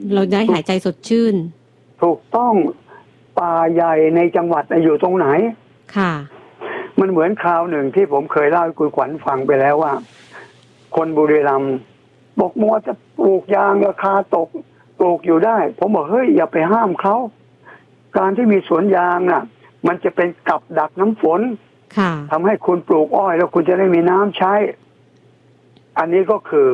เราได้หายใจสดชื่นถูกต้องป่าใหญ่ในจังหวัดอยู่ตรงไหนค่ะมันเหมือนคราวหนึ่งที่ผมเคยเล่าให้คุณขวัญฟังไปแล้วว่าคนบุรีรัมย์บอกมัวจะปลูกยางราคาตกปลูกอยู่ได้ผมบอกเฮ้ยอย่าไปห้ามเขาการที่มีสวนยางน่ะมันจะเป็นกับดักน้ำฝนทำให้คุณปลูกอ้อยแล้วคุณจะได้มีน้ำใช้อันนี้ก็คือ